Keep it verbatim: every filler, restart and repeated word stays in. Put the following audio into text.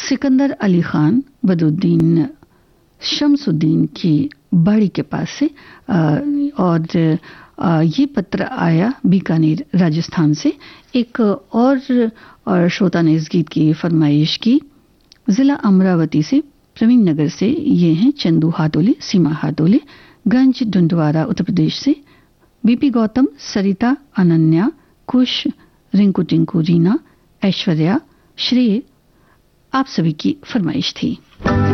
सिकंदर अली खान बदरुद्दीन शमसुद्दीन की बाड़ी के पास से। और ये पत्र आया बीकानेर राजस्थान से। एक और, और श्रोता ने इस गीत की फरमाइश की जिला अमरावती से, प्रवीण नगर से। ये हैं चंदू हातोले, सीमा हातोले, गंज डुंडवारा उत्तर प्रदेश से। बीपी गौतम, सरिता, अनन्या, कुश, रिंकू टिंकू, रीना, ऐश्वर्या, श्रेय, आप सभी की फरमाइश थी।